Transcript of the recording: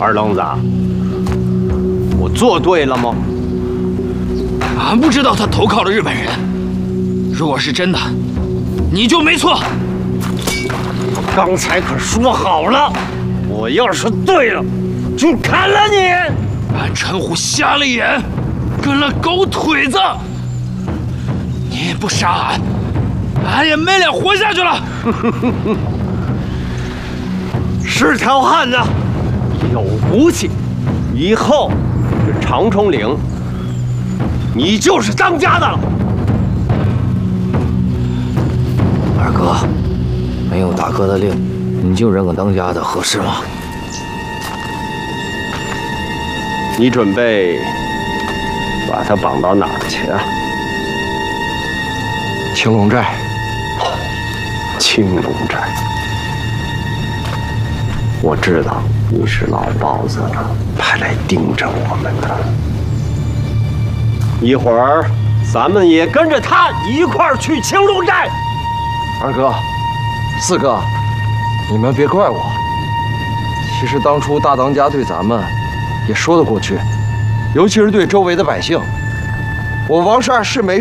二愣子，我做对了吗？ 俺不知道他投靠了日本人，如果是真的，你就没错。 刚才可说好了，我要是对了，就砍了你。 俺陈虎瞎了眼，跟了狗腿子。你不杀俺，俺也没脸活下去了。 是条汉子，有骨气。以后这长冲岭，你就是当家的了。 二哥，没有大哥的令，你就认个当家的合适吗？ 你准备把他绑到哪儿去啊？ 青龙寨。 青龙寨。我知道你是老包子派来盯着我们的。一会儿咱们也跟着他一块儿去青龙寨。 二哥，四哥，你们别怪我。其实当初大当家对咱们也说得过去，尤其是对周围的百姓。我王氏二世没